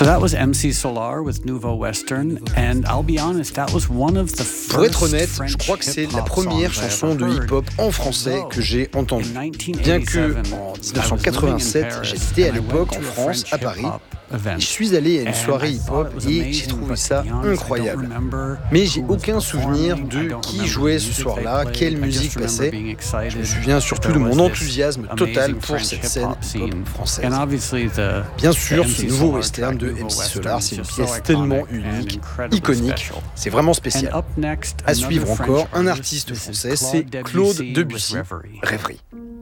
So that was MC Solar with Nouveau Western, and I'll be honest, that was one of the first. Pour être honnête, je crois que c'est la première chanson de hip-hop en français que j'ai entendue. Bien que, en 1987, j'étais à l'époque en France, à Paris, et je suis allé à une soirée hip-hop et j'ai trouvé ça incroyable. Mais j'ai aucun souvenir de qui jouait ce soir-là, quelle musique passait. Je me souviens surtout de mon enthousiasme total pour cette scène hip-hop française. Bien sûr, ce nouveau western de MC Solar, c'est une pièce tellement unique, iconique, c'est vraiment spécial. À suivre encore, un artiste français, c'est Claude Debussy, Rêverie.